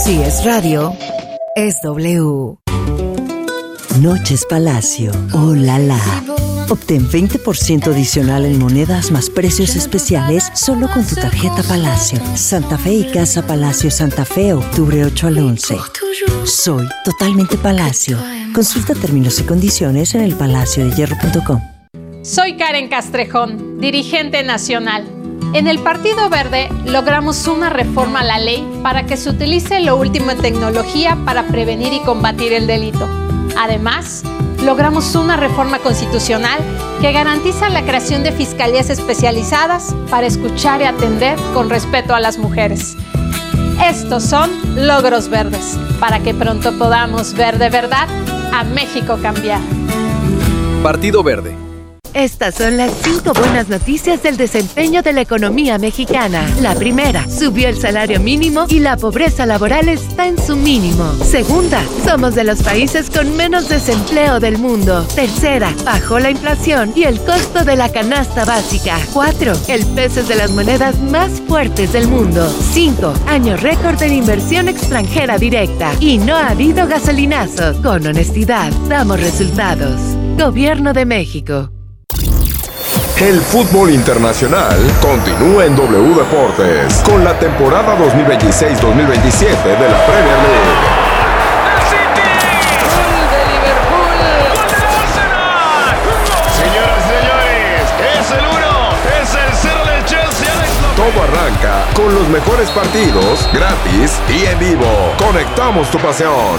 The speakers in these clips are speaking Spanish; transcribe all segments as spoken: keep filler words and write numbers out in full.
Si es radio, es W. Noches Palacio. ¡Oh, la la! Obtén veinte por ciento adicional en monedas más precios especiales solo con tu tarjeta Palacio. Santa Fe y Casa Palacio Santa Fe, octubre ocho al once. Soy totalmente Palacio. Consulta términos y condiciones en el palacio de hierro punto com. Soy Karen Castrejón, dirigente nacional. En el Partido Verde logramos una reforma a la ley para que se utilice lo último en tecnología para prevenir y combatir el delito. Además, logramos una reforma constitucional que garantiza la creación de fiscalías especializadas para escuchar y atender con respeto a las mujeres. Estos son logros verdes, para que pronto podamos ver de verdad a México cambiar. Partido Verde. Estas son las cinco buenas noticias del desempeño de la economía mexicana. La primera, subió el salario mínimo y la pobreza laboral está en su mínimo. Segunda, somos de los países con menos desempleo del mundo. Tercera, bajó la inflación y el costo de la canasta básica. Cuatro, el peso es de las monedas más fuertes del mundo. Cinco, año récord en inversión extranjera directa. Y no ha habido gasolinazos. Con honestidad, damos resultados. Gobierno de México. El fútbol internacional continúa en W Deportes con la temporada dos mil veintiséis dos mil veintisiete de la Premier League. ¡El City! ¡Gol de Liverpool! ¡Gol del Arsenal! Señoras y señores, es el uno, es el cero del Chelsea. Alex López. Todo arranca con los mejores partidos, gratis y en vivo. Conectamos tu pasión.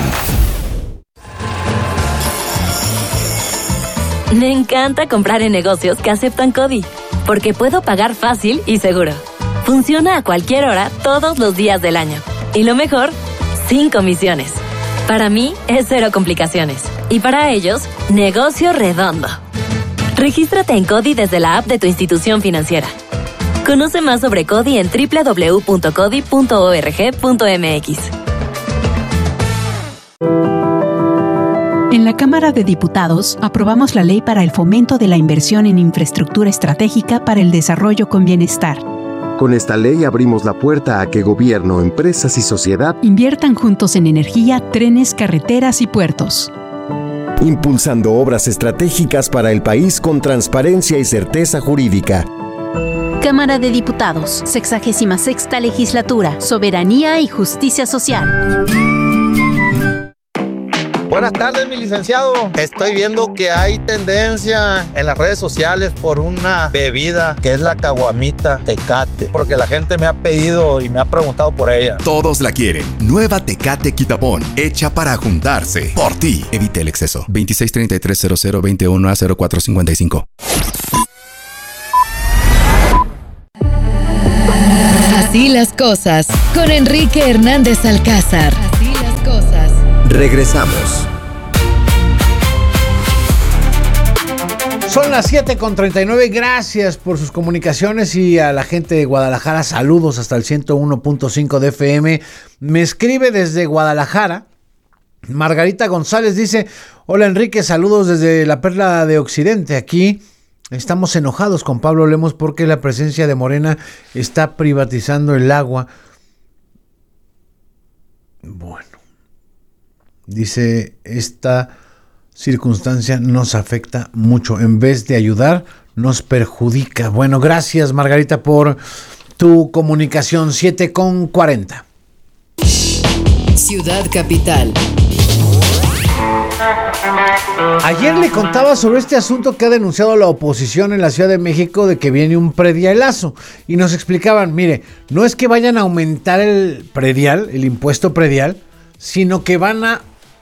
Me encanta comprar en negocios que aceptan CODI, porque puedo pagar fácil y seguro. Funciona a cualquier hora, todos los días del año. Y lo mejor, sin comisiones. Para mí, es cero complicaciones. Y para ellos, negocio redondo. Regístrate en CODI desde la app de tu institución financiera. Conoce más sobre CODI en doble u doble u doble u punto codi punto org punto m x. En la Cámara de Diputados aprobamos la Ley para el Fomento de la Inversión en Infraestructura Estratégica para el Desarrollo con Bienestar. Con esta ley abrimos la puerta a que gobierno, empresas y sociedad inviertan juntos en energía, trenes, carreteras y puertos. Impulsando obras estratégicas para el país con transparencia y certeza jurídica. Cámara de Diputados, sexagésima sexta Legislatura, Soberanía y Justicia Social. Buenas tardes, mi licenciado. Estoy viendo que hay tendencia en las redes sociales por una bebida que es la caguamita Tecate, porque la gente me ha pedido y me ha preguntado por ella. Todos la quieren. Nueva Tecate Quitapón, hecha para juntarse. Por ti. Evite el exceso. veintiséis treinta y tres cero cero veintiuno a cero cuatro cincuenta y cinco. Así las cosas. Con Enrique Hernández Alcázar. Así las cosas. Regresamos. Son las siete con treinta y nueve. Gracias por sus comunicaciones y a la gente de Guadalajara. Saludos hasta el ciento uno punto cinco de F M. Me escribe desde Guadalajara Margarita González. Dice: hola Enrique, saludos desde la Perla de Occidente. Aquí estamos enojados con Pablo Lemos porque la presencia de Morena está privatizando el agua. Bueno, dice, esta circunstancia nos afecta mucho. En vez de ayudar, nos perjudica. Bueno, gracias Margarita por tu comunicación. siete con cuarenta. Ciudad Capital. Ayer le contaba sobre este asunto que ha denunciado la oposición en la Ciudad de México de que viene un predialazo. Y nos explicaban, mire, no es que vayan a aumentar el predial, el impuesto predial, sino que van a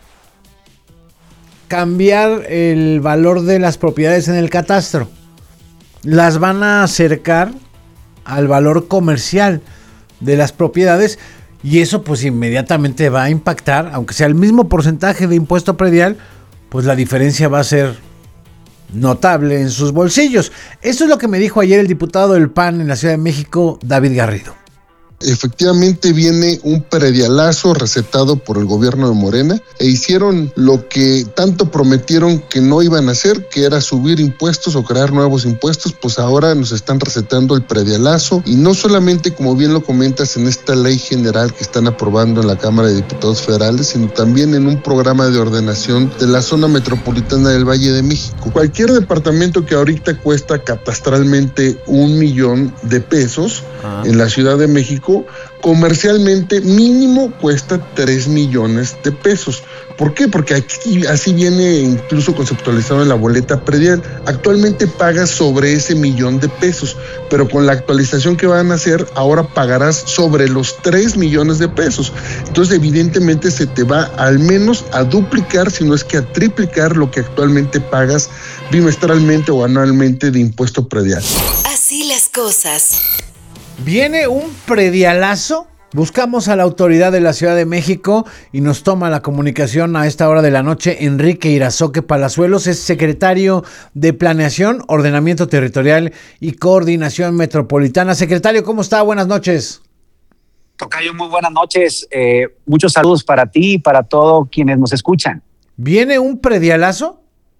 cambiar el valor de las propiedades en el catastro. Las van a acercar al valor comercial de las propiedades y eso pues inmediatamente va a impactar, aunque sea el mismo porcentaje de impuesto predial, pues la diferencia va a ser notable en sus bolsillos. Eso es lo que me dijo ayer el diputado del P A N en la Ciudad de México, David Garrido. Efectivamente viene un predialazo recetado por el gobierno de Morena e hicieron lo que tanto prometieron que no iban a hacer, que era subir impuestos o crear nuevos impuestos. Pues ahora nos están recetando el predialazo, y no solamente, como bien lo comentas, en esta ley general que están aprobando en la Cámara de Diputados Federales, sino también en un programa de ordenación de la zona metropolitana del Valle de México. Cualquier departamento que ahorita cuesta catastralmente un millón de pesos ah. en la Ciudad de México, comercialmente mínimo cuesta tres millones de pesos. ¿Por qué? Porque aquí así viene incluso conceptualizado en la boleta predial. Actualmente pagas sobre ese millón de pesos, pero con la actualización que van a hacer, ahora pagarás sobre los tres millones de pesos. Entonces, evidentemente, se te va al menos a duplicar, si no es que a triplicar lo que actualmente pagas bimestralmente o anualmente de impuesto predial. Así las cosas. Viene un predialazo. Buscamos a la autoridad de la Ciudad de México y nos toma la comunicación a esta hora de la noche Enrique Irazoque Palazuelos, es secretario de Planeación, Ordenamiento Territorial y Coordinación Metropolitana. Secretario, ¿cómo está? Buenas noches. Tocayo, muy buenas noches. Eh, muchos saludos para ti y para todos quienes nos escuchan. ¿Viene un predialazo?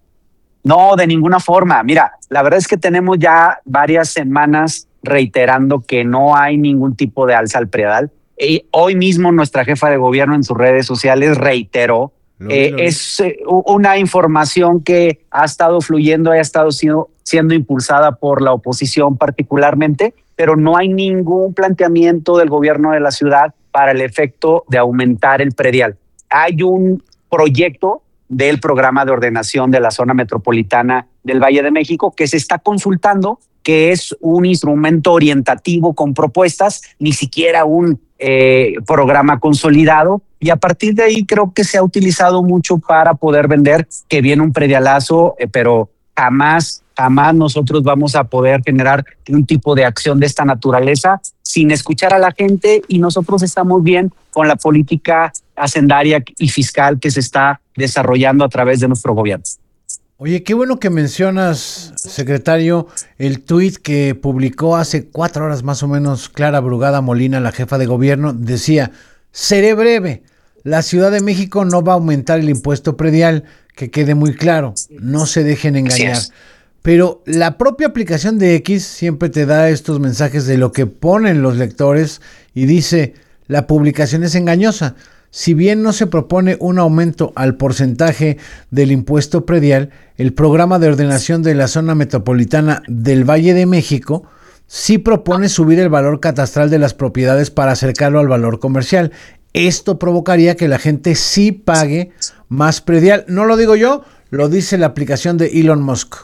No, de ninguna forma. Mira, la verdad es que tenemos ya varias semanas reiterando que no hay ningún tipo de alza al predial. Y hoy mismo nuestra jefa de gobierno en sus redes sociales reiteró, lo vi, eh, lo vi. es eh, una información que ha estado fluyendo, ha estado siendo, siendo impulsada por la oposición particularmente, pero no hay ningún planteamiento del gobierno de la ciudad para el efecto de aumentar el predial. Hay un proyecto del programa de ordenación de la zona metropolitana del Valle de México que se está consultando, que es un instrumento orientativo con propuestas, ni siquiera un eh, programa consolidado, y a partir de ahí creo que se ha utilizado mucho para poder vender que viene un predialazo, eh, pero jamás, jamás nosotros vamos a poder generar un tipo de acción de esta naturaleza sin escuchar a la gente, y nosotros estamos bien con la política hacendaria y fiscal que se está desarrollando a través de nuestro gobierno. Oye, qué bueno que mencionas, secretario, el tuit que publicó hace cuatro horas más o menos Clara Brugada Molina, la jefa de gobierno. Decía, seré breve, la Ciudad de México no va a aumentar el impuesto predial, que quede muy claro, no se dejen engañar. Pero la propia aplicación de X siempre te da estos mensajes de lo que ponen los lectores y dice, la publicación es engañosa. Si bien no se propone un aumento al porcentaje del impuesto predial, el programa de ordenación de la zona metropolitana del Valle de México sí propone subir el valor catastral de las propiedades para acercarlo al valor comercial. Esto provocaría que la gente sí pague más predial. No lo digo yo, lo dice la aplicación de Elon Musk.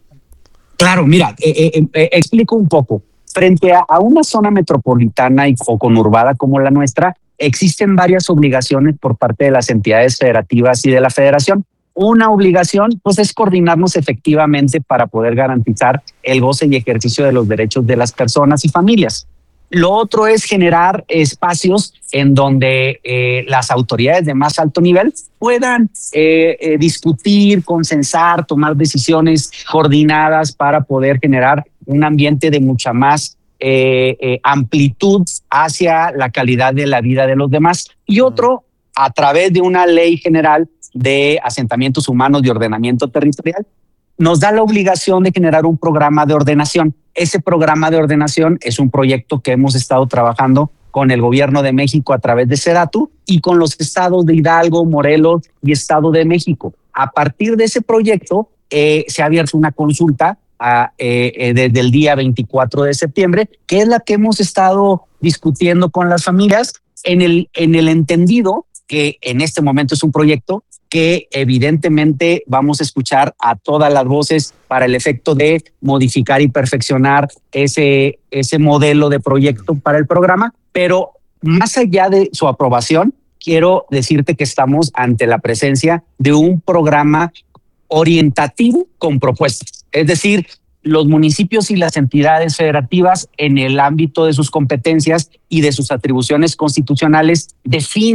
Claro, mira, eh, eh, eh, explico un poco. Frente a, a una zona metropolitana y, o conurbada como la nuestra, existen varias obligaciones por parte de las entidades federativas y de la federación. Una obligación, pues, es coordinarnos efectivamente para poder garantizar el goce y ejercicio de los derechos de las personas y familias. Lo otro es generar espacios en donde eh, las autoridades de más alto nivel puedan eh, eh, discutir, consensar, tomar decisiones coordinadas para poder generar un ambiente de mucha más Eh, eh, amplitud hacia la calidad de la vida de los demás. Y otro, a través de una ley general de asentamientos humanos y ordenamiento territorial, nos da la obligación de generar un programa de ordenación. Ese programa de ordenación es un proyecto que hemos estado trabajando con el gobierno de México a través de SEDATU y con los estados de Hidalgo, Morelos y Estado de México. A partir de ese proyecto eh, se ha abierto una consulta A, eh, eh, desde el día veinticuatro de septiembre, que es la que hemos estado discutiendo con las familias en el, en el entendido que en este momento es un proyecto que evidentemente vamos a escuchar a todas las voces para el efecto de modificar y perfeccionar ese, ese modelo de proyecto para el programa, pero más allá de su aprobación, quiero decirte que estamos ante la presencia de un programa orientativo con propuestas. Es decir, los municipios y las entidades federativas en el ámbito de sus competencias y de sus atribuciones constitucionales definen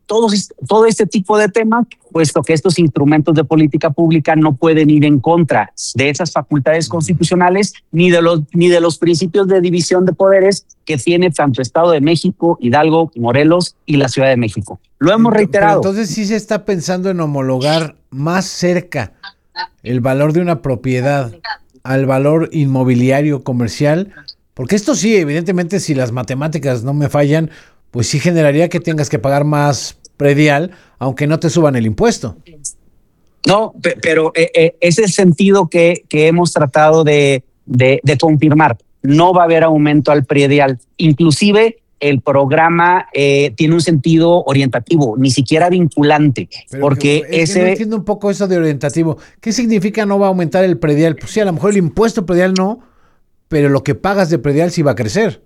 Todos, todo este tipo de temas, puesto que estos instrumentos de política pública no pueden ir en contra de esas facultades constitucionales ni de los, ni de los principios de división de poderes que tiene tanto Estado de México, Hidalgo, Morelos y la Ciudad de México. Lo hemos reiterado. Pero entonces sí se está pensando en homologar más cerca el valor de una propiedad al valor inmobiliario comercial, porque esto sí, evidentemente, si las matemáticas no me fallan, pues sí generaría que tengas que pagar más predial, aunque no te suban el impuesto. No, pero eh, es el sentido que, que hemos tratado de, de, de confirmar. No va a haber aumento al predial. Inclusive el programa eh, tiene un sentido orientativo, ni siquiera vinculante. Pero porque que, es ese... que no entiendo un poco eso de orientativo. ¿Qué significa no va a aumentar el predial? Pues sí, a lo mejor el impuesto predial no, pero lo que pagas de predial sí va a crecer.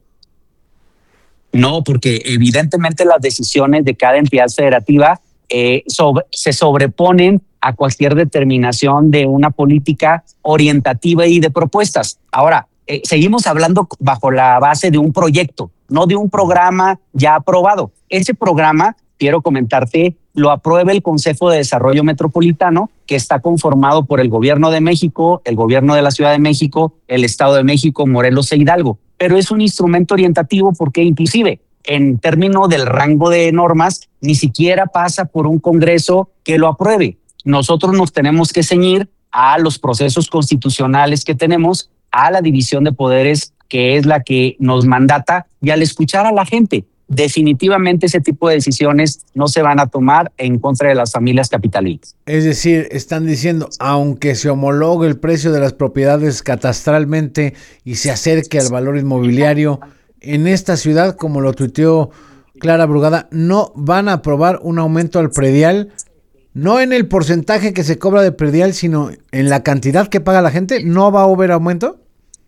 No, porque evidentemente las decisiones de cada entidad federativa eh, sobre, se sobreponen a cualquier determinación de una política orientativa y de propuestas. Ahora, eh, seguimos hablando bajo la base de un proyecto, no de un programa ya aprobado. Ese programa, quiero comentarte, lo aprueba el Consejo de Desarrollo Metropolitano, que está conformado por el Gobierno de México, el Gobierno de la Ciudad de México, el Estado de México, Morelos e Hidalgo. Pero es un instrumento orientativo porque inclusive en términos del rango de normas ni siquiera pasa por un Congreso que lo apruebe. Nosotros nos tenemos que ceñir a los procesos constitucionales que tenemos, a la división de poderes que es la que nos mandata, y al escuchar a la gente. Definitivamente ese tipo de decisiones no se van a tomar en contra de las familias capitalinas. Es decir, están diciendo, aunque se homologue el precio de las propiedades catastralmente y se acerque al valor inmobiliario, en esta ciudad, como lo tuiteó Clara Brugada, no van a aprobar un aumento al predial, no en el porcentaje que se cobra de predial, sino en la cantidad que paga la gente. ¿No va a haber aumento?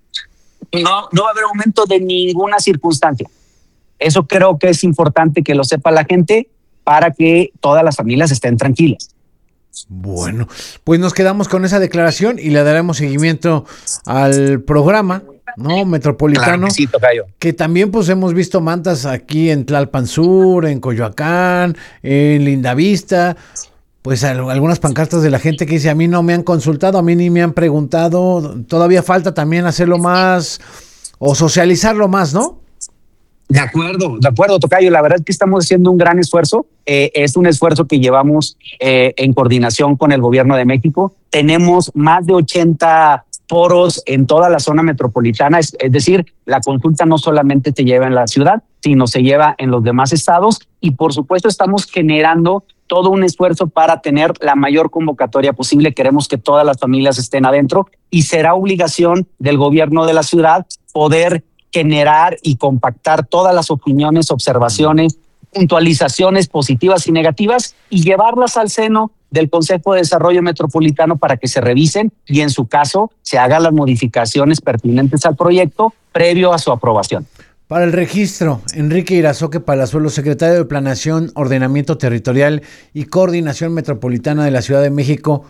No, no va a haber aumento de ninguna circunstancia. Eso creo que es importante que lo sepa la gente para que todas las familias estén tranquilas. Bueno, pues nos quedamos con esa declaración y le daremos seguimiento al programa, ¿no? Metropolitano. Claro que sí, tocayo. Que también pues hemos visto mantas aquí en Tlalpan Sur, en Coyoacán, en Lindavista, pues algunas pancartas de la gente que dice, a mí no me han consultado, a mí ni me han preguntado, todavía falta también hacerlo más o socializarlo más, ¿no? De acuerdo, de acuerdo, tocayo. La verdad es que estamos haciendo un gran esfuerzo. Eh, es un esfuerzo que llevamos eh, en coordinación con el Gobierno de México. Tenemos más de ochenta foros en toda la zona metropolitana. Es, es decir, la consulta no solamente se lleva en la ciudad, sino se lleva en los demás estados. Y por supuesto estamos generando todo un esfuerzo para tener la mayor convocatoria posible. Queremos que todas las familias estén adentro y será obligación del Gobierno de la ciudad poder generar y compactar todas las opiniones, observaciones, puntualizaciones positivas y negativas y llevarlas al seno del Consejo de Desarrollo Metropolitano para que se revisen y en su caso se hagan las modificaciones pertinentes al proyecto previo a su aprobación. Para el registro, Enrique Irazoque Palazuelo, secretario de Planeación, Ordenamiento Territorial y Coordinación Metropolitana de la Ciudad de México,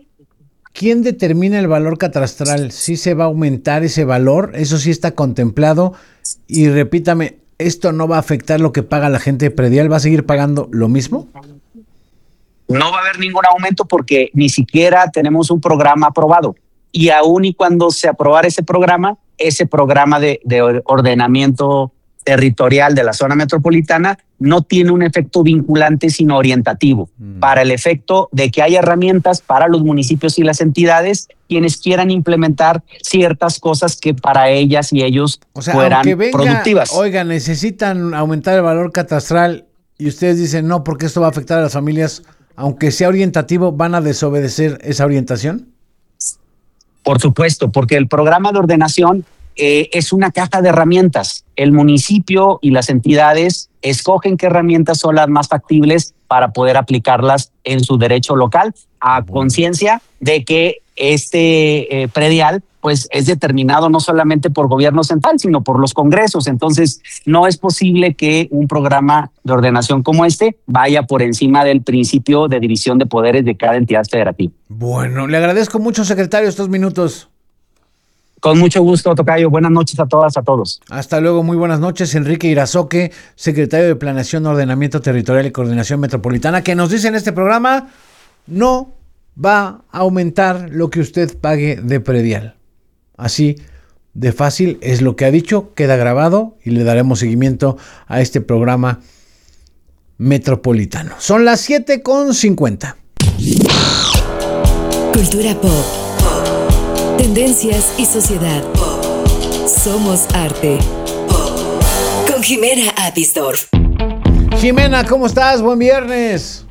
¿quién determina el valor catastral? ¿Sí se va a aumentar ese valor? ¿Eso sí está contemplado? Y repítame, ¿esto no va a afectar lo que paga la gente de predial? ¿Va a seguir pagando lo mismo? No va a haber ningún aumento porque ni siquiera tenemos un programa aprobado. Y aún y cuando se aprobara ese programa, ese programa de, de ordenamiento territorial de la zona metropolitana no tiene un efecto vinculante sino orientativo, mm. para el efecto de que haya herramientas para los municipios y las entidades quienes quieran implementar ciertas cosas que para ellas y ellos o sea, fueran venga, productivas. Oiga, necesitan aumentar el valor catastral y ustedes dicen no, porque esto va a afectar a las familias, aunque sea orientativo, ¿van a desobedecer esa orientación? Por supuesto, porque el programa de ordenación eh, es una caja de herramientas. El municipio y las entidades escogen qué herramientas son las más factibles para poder aplicarlas en su derecho local, a conciencia de que este eh, predial pues es determinado no solamente por gobierno central, sino por los congresos. Entonces, no es posible que un programa de ordenación como este vaya por encima del principio de división de poderes de cada entidad federativa. Bueno, le agradezco mucho, secretario, estos minutos. Con mucho gusto, tocayo. Buenas noches a todas, a todos. Hasta luego, muy buenas noches. Enrique Irazoque, secretario de Planeación, Ordenamiento Territorial y Coordinación Metropolitana, que nos dice en este programa, no va a aumentar lo que usted pague de predial. Así de fácil es lo que ha dicho, queda grabado y le daremos seguimiento a este programa metropolitano. Son las siete con cincuenta. Cultura pop. Tendencias y sociedad. Somos arte. Con Jimena Apisdorf. Jimena, ¿cómo estás? Buen viernes.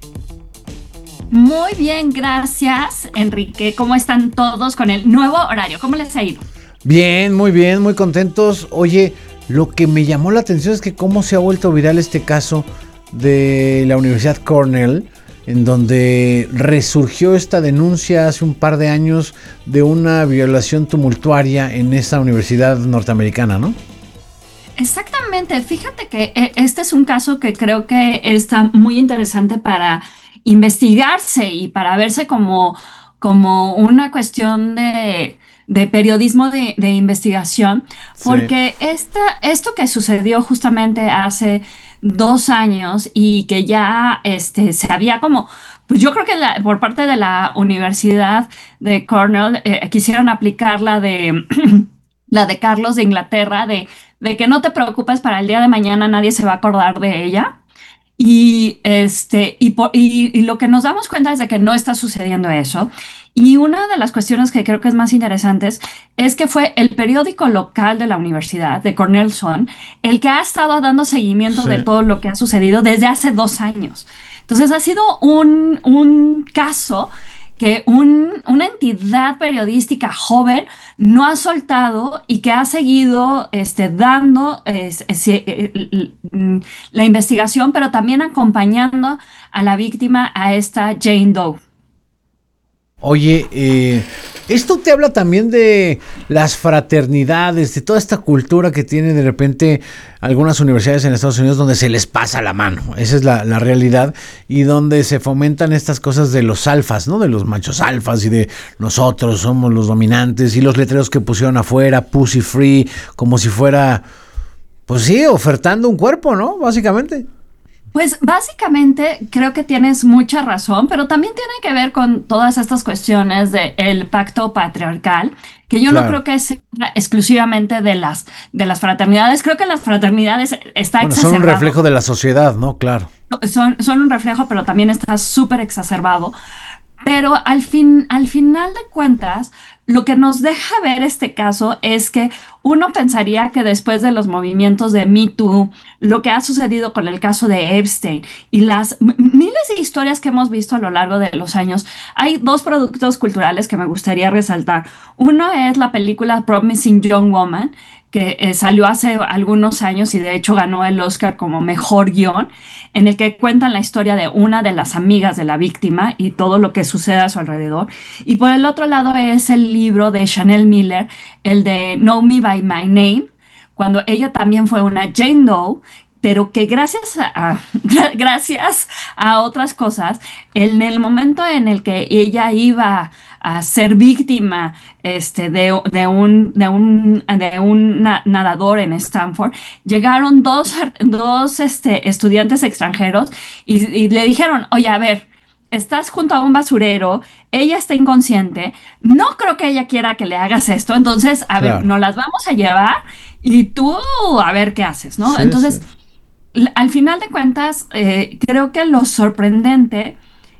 Muy bien, gracias, Enrique. ¿Cómo están todos con el nuevo horario? ¿Cómo les ha ido? Bien, muy bien, muy contentos. Oye, lo que me llamó la atención es que cómo se ha vuelto viral este caso de la Universidad Cornell, en donde resurgió esta denuncia hace un par de años de una violación tumultuaria en esa universidad norteamericana, ¿no? Exactamente. Fíjate que este es un caso que creo que está muy interesante para investigarse y para verse como, como una cuestión de, de periodismo de, de investigación, porque sí. esta, esto que sucedió justamente hace dos años y que ya este, se había como, pues yo creo que la, por parte de la Universidad de Cornell eh, quisieron aplicar la de, la de Carlos de Inglaterra, de, de que no te preocupes, para el día de mañana nadie se va a acordar de ella. Y, este, y, por, y, y lo que nos damos cuenta es de que no está sucediendo eso. Y una de las cuestiones que creo que es más interesantes es que fue el periódico local de la universidad, de Cornell Sun, el que ha estado dando seguimiento sí. de todo lo que ha sucedido desde hace dos años. Entonces ha sido un, un caso que un, una entidad periodística joven no ha soltado y que ha seguido este, dando es, es, es, la investigación, pero también acompañando a la víctima, a esta Jane Doe. Oye, eh, esto te habla también de las fraternidades, de toda esta cultura que tienen de repente algunas universidades en Estados Unidos donde se les pasa la mano, esa es la, la realidad, y donde se fomentan estas cosas de los alfas, ¿no? De los machos alfas y de nosotros somos los dominantes, y los letreros que pusieron afuera, pussy free, como si fuera, pues sí, ofertando un cuerpo, ¿no? Básicamente. Pues básicamente creo que tienes mucha razón, pero también tiene que ver con todas estas cuestiones del pacto patriarcal, que yo claro. no creo que sea exclusivamente de las, de las fraternidades. Creo que las fraternidades está bueno, exacerbado. Son un reflejo de la sociedad, ¿no? Claro. Son, son un reflejo, pero también está súper exacerbado. Pero al fin, al final de cuentas, lo que nos deja ver este caso es que uno pensaría que después de los movimientos de Me Too, lo que ha sucedido con el caso de Epstein y las m- miles de historias que hemos visto a lo largo de los años, hay dos productos culturales que me gustaría resaltar. Uno es la película Promising Young Woman, que eh, salió hace algunos años y de hecho ganó el Oscar como mejor guión, en el que cuentan la historia de una de las amigas de la víctima y todo lo que sucede a su alrededor. Y por el otro lado es el libro de Chanel Miller, el de Know Me by My Name, cuando ella también fue una Jane Doe, pero que gracias a, gracias a otras cosas, en el momento en el que ella iba a ser víctima este, de, de, un, de, un, de un nadador en Stanford, llegaron dos, dos este, estudiantes extranjeros y, y le dijeron, oye, a ver, estás junto a un basurero, ella está inconsciente, no creo que ella quiera que le hagas esto, entonces, a claro. ver, nos las vamos a llevar y tú a ver qué haces, ¿no? Sí, entonces, sí. al final de cuentas, eh, creo que lo sorprendente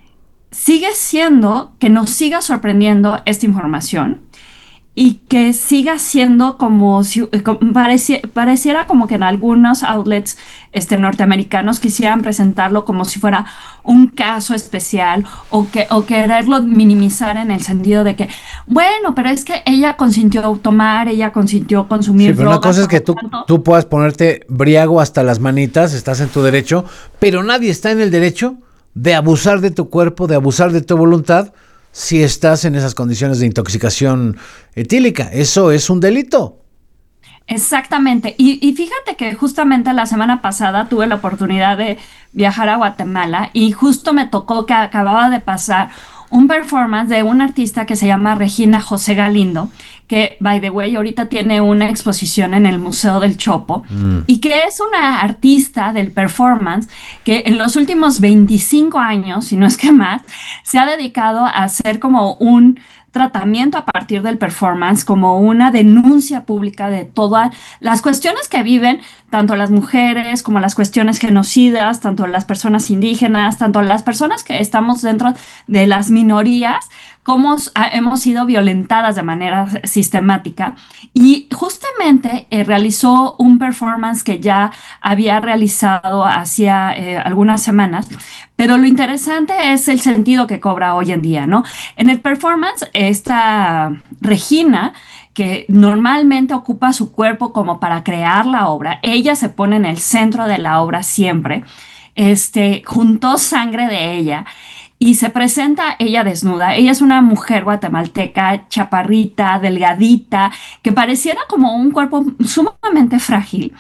sigue siendo que nos siga sorprendiendo esta información y que siga siendo como si como pareci- pareciera como que en algunos outlets este, norteamericanos quisieran presentarlo como si fuera un caso especial o, que, o quererlo minimizar en el sentido de que, bueno, pero es que ella consintió tomar, ella consintió consumir sí, pero drogas. Una cosa es que tú, tú puedas ponerte briago hasta las manitas, estás en tu derecho, pero nadie está en el derecho de abusar de tu cuerpo, de abusar de tu voluntad, si estás en esas condiciones de intoxicación etílica. Eso es un delito. Exactamente. Y, y fíjate que justamente la semana pasada tuve la oportunidad de viajar a Guatemala y justo me tocó que acababa de pasar un performance de una artista que se llama Regina José Galindo, que, by the way, ahorita tiene una exposición en el Museo del Chopo, mm. y que es una artista del performance que en los últimos veinticinco años, si no es que más, se ha dedicado a hacer como un tratamiento a partir del performance, como una denuncia pública de todas las cuestiones que viven tanto las mujeres como las cuestiones genocidas, tanto las personas indígenas, tanto las personas que estamos dentro de las minorías, cómo hemos sido violentadas de manera sistemática. Y justamente eh, realizó un performance que ya había realizado hacía eh, algunas semanas, pero lo interesante es el sentido que cobra hoy en día, ¿no? En el performance, esta Regina, que normalmente ocupa su cuerpo como para crear la obra, ella se pone en el centro de la obra siempre, este, juntó sangre de ella y se presenta ella desnuda. Ella es una mujer guatemalteca, chaparrita, delgadita, que pareciera como un cuerpo sumamente frágil.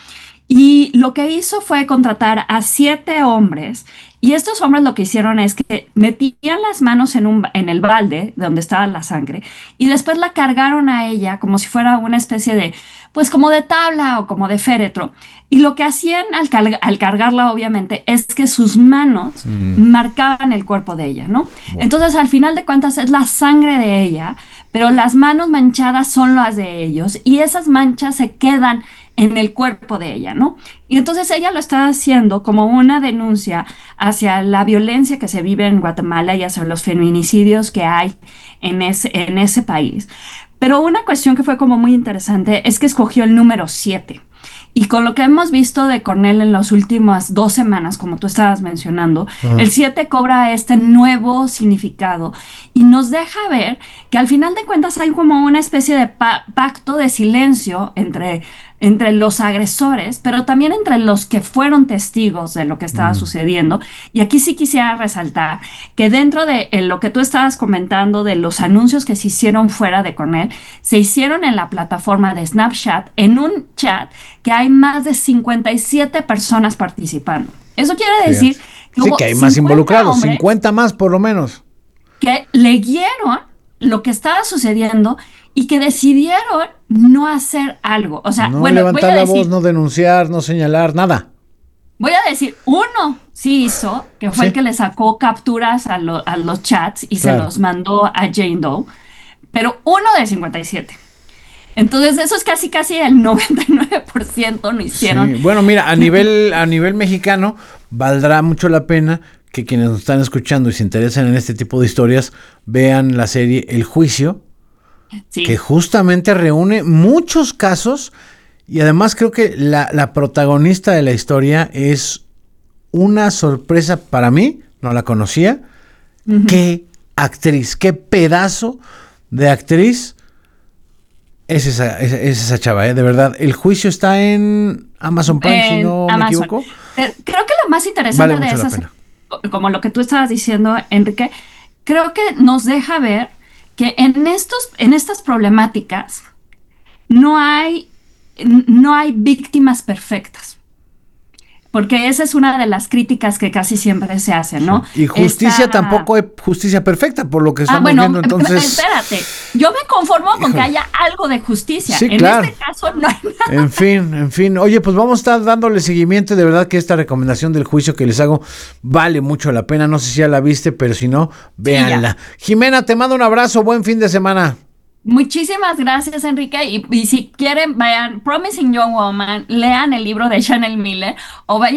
Y lo que hizo fue contratar a siete hombres, y estos hombres lo que hicieron es que metían las manos en, un, en el balde donde estaba la sangre y después la cargaron a ella como si fuera una especie de, pues como de tabla o como de féretro. Y lo que hacían al, cal, al cargarla, obviamente, es que sus manos mm. marcaban el cuerpo de ella, ¿no? Bueno. Entonces, al final de cuentas, es la sangre de ella, pero las manos manchadas son las de ellos y esas manchas se quedan en el cuerpo de ella, ¿no? Y entonces ella lo está haciendo como una denuncia hacia la violencia que se vive en Guatemala y hacia los feminicidios que hay en ese, en ese país. Pero una cuestión que fue como muy interesante es que escogió el número siete. Y con lo que hemos visto de Cornell en las últimas dos semanas, como tú estabas mencionando, uh-huh. el siete cobra este nuevo significado y nos deja ver que al final de cuentas hay como una especie de pa- pacto de silencio entre, entre los agresores, pero también entre los que fueron testigos de lo que estaba uh-huh. sucediendo. Y aquí sí quisiera resaltar que dentro de lo que tú estabas comentando de los anuncios que se hicieron fuera de Cornell, se hicieron en la plataforma de Snapchat, en un chat que hay más de cincuenta y siete personas participando. Eso quiere decir sí, que, sí, que hay más involucrados, cincuenta más por lo menos. Que leyeron lo que estaba sucediendo y que decidieron no hacer algo. O sea, no bueno, levantar voy a la decir, voz, no denunciar, no señalar, nada. Voy a decir, uno sí hizo, que fue sí. el que le sacó capturas a, lo, a los chats y claro. se los mandó a Jane Doe, pero uno de cincuenta y siete. Entonces eso es casi casi el noventa y nueve por ciento no hicieron. Sí. Bueno, mira, a nivel a nivel mexicano valdrá mucho la pena que quienes nos están escuchando y se interesan en este tipo de historias vean la serie El Juicio, sí. que justamente reúne muchos casos y además creo que la, la protagonista de la historia es una sorpresa para mí, no la conocía. Uh-huh. Qué actriz, qué pedazo de actriz. Es esa, es, es esa chava, ¿eh? De verdad. El Juicio está en Amazon Prime, en si no Amazon. me equivoco. Creo que lo más interesante vale de esas, como lo que tú estabas diciendo, Enrique, creo que nos deja ver que en estos, en estas problemáticas no hay, no hay víctimas perfectas. Porque esa es una de las críticas que casi siempre se hacen, ¿no? Y justicia Esta... tampoco es justicia perfecta, por lo que estamos ah, bueno, viendo, entonces... espérate, yo me conformo con que haya algo de justicia. Sí, en claro. este caso no hay nada. En fin, en fin. Oye, pues vamos a estar dándole seguimiento. De verdad que esta recomendación del juicio que les hago vale mucho la pena. No sé si ya la viste, pero si no, véanla. Sí, Jimena, te mando un abrazo. Buen fin de semana. Muchísimas gracias, Enrique, y, y si quieren vayan Promising Young Woman, lean el libro de Chanel Miller o vayan